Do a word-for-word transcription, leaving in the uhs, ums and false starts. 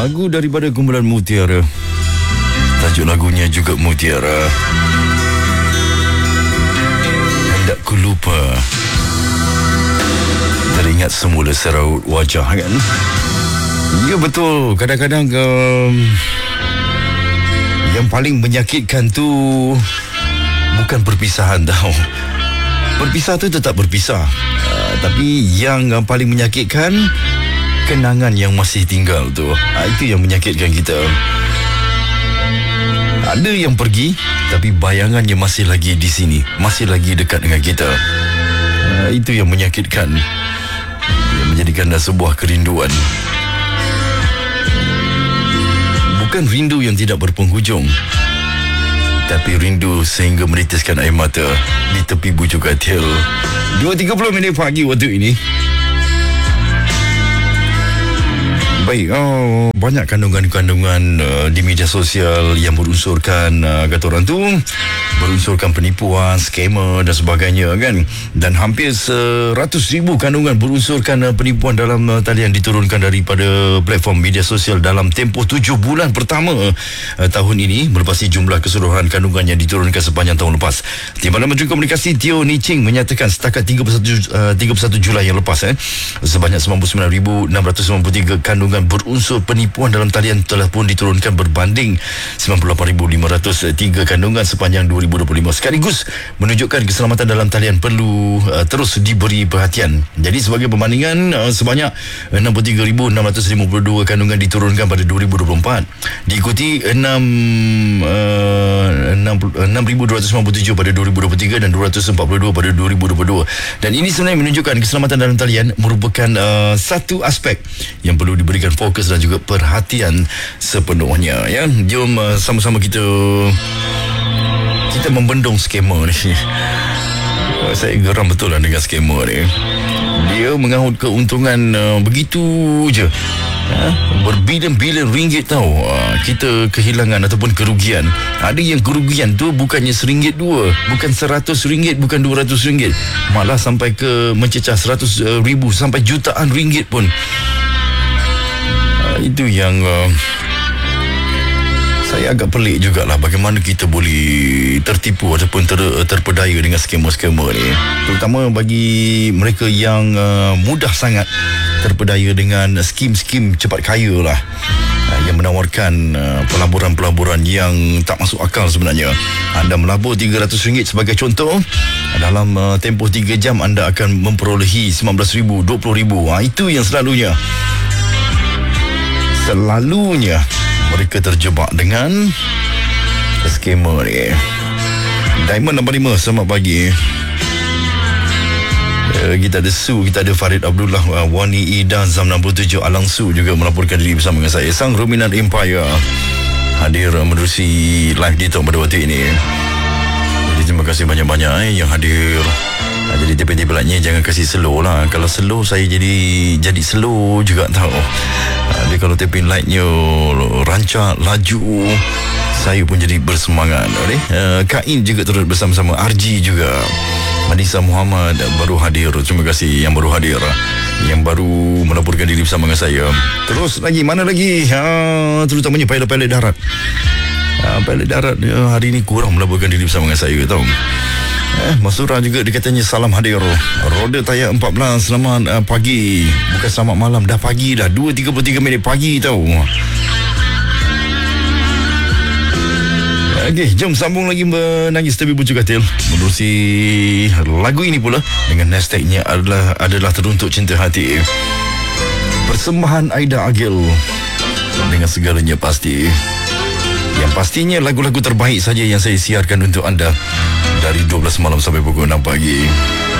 Lagu daripada kumpulan Mutiara. Tajuk lagunya juga Mutiara. Hendak ku lupa. Teringat semula seraut wajah kan? Ya betul. Kadang-kadang um, yang paling menyakitkan tu bukan perpisahan tau. Berpisah tu tetap berpisah, uh, tapi yang uh, paling menyakitkan kenangan yang masih tinggal tu. uh, Itu yang menyakitkan kita. Ada yang pergi, tapi bayangannya masih lagi di sini, masih lagi dekat dengan kita. uh, Itu yang menyakitkan, yang menjadikan dah sebuah kerinduan. Bukan rindu yang tidak berpenghujung, tapi rindu sehingga menitiskan air mata di tepi bujur katil. dua tiga puluh minit pagi waktu ini. Baik, oh, banyak kandungan-kandungan uh, di media sosial yang berunsurkan uh, kata orang tu berunsurkan penipuan, skamer dan sebagainya kan. Dan hampir seratus ribu kandungan berunsurkan uh, penipuan dalam uh, talian diturunkan daripada platform media sosial dalam tempoh tujuh bulan pertama uh, tahun ini, melepasi jumlah keseluruhan kandungan yang diturunkan sepanjang tahun lepas. Timbalan Menteri Komunikasi Teo Ni Ching menyatakan setakat tiga puluh satu Julai yang lepas eh, sebanyak sembilan puluh sembilan ribu enam ratus sembilan puluh tiga kandungan berunsur penipuan dalam talian telah pun diturunkan berbanding sembilan puluh lapan ribu lima ratus tiga kandungan sepanjang dua ribu dua puluh lima, sekaligus menunjukkan keselamatan dalam talian perlu uh, terus diberi perhatian. Jadi sebagai perbandingan, uh, sebanyak enam puluh tiga ribu enam ratus lima puluh dua kandungan diturunkan pada dua ribu dua puluh empat, diikuti enam ribu dua ratus sembilan puluh tujuh pada dua ribu dua puluh tiga dan dua ratus empat puluh dua pada dua ribu dua puluh dua. Dan ini sebenarnya menunjukkan keselamatan dalam talian merupakan uh, satu aspek yang perlu diberikan fokus dan juga perhatian sepenuhnya ya. Jom uh, sama-sama kita kita membendung skamer ni. uh, Saya geram betul lah dengan skamer ni. Dia mengaut keuntungan uh, begitu je, ha? Berbilion-bilion ringgit tau. uh, Kita kehilangan ataupun kerugian. Ada yang kerugian tu bukannya seringgit dua, bukan seratus ringgit, bukan dua ratus ringgit, malah sampai ke mencecah seratus ribu sampai jutaan ringgit pun. Itu yang uh, saya agak pelik jugalah, bagaimana kita boleh tertipu ataupun ter, terpedaya dengan skamer-skamer ni, terutama bagi mereka yang uh, mudah sangat terpedaya dengan skim-skim cepat kaya lah, uh, yang menawarkan uh, pelaburan-pelaburan yang tak masuk akal sebenarnya. Anda melabur tiga ratus ringgit sebagai contoh, dalam uh, tempoh tiga jam anda akan memperolehi sembilan belas ribu, dua puluh ribu. uh, Itu yang selalunya Selalunya mereka terjebak dengan skamer ni. Diamond nombor lima, selamat pagi. uh, Kita ada Su, kita ada Farid Abdullah, uh, Wani Ida, Zam enam puluh tujuh, Alang Su juga melaporkan diri bersama dengan saya. Sang Ruminant Empire hadir uh, menerusi live kita pada waktu ini. Jadi terima kasih banyak-banyak eh, yang hadir. uh, Jadi tipe-tipe lainnya jangan kasih slow lah. Kalau slow saya jadi jadi slow juga tahu. Dia kalau taping lightnya rancak, laju, saya pun jadi bersemangat. Okay? Uh, Kain juga turut bersama-sama, R G juga, Madisa Muhammad baru hadir. Terima kasih yang baru hadir, yang baru melaporkan diri bersama dengan saya. Terus lagi, mana lagi? Uh, terutamanya pilot-pilot darat. uh, Pilot darat uh, hari ini kurang melaporkan diri bersama dengan saya tahu. Eh, Masura juga dikatanya salam hadir. Roda Tayar empat belas, selamat uh, pagi. Bukan selamat malam, dah pagi dah, dua tiga puluh tiga minit pagi tau. Okey, jom sambung lagi menangis tepi bujur katil, menerusi lagu ini pula dengan hashtagnya adalah adalah teruntuk cinta hati. Persembahan Aida Agil dengan segalanya pasti. Yang pastinya lagu-lagu terbaik saja yang saya siarkan untuk anda dari dua belas malam sampai pukul enam pagi.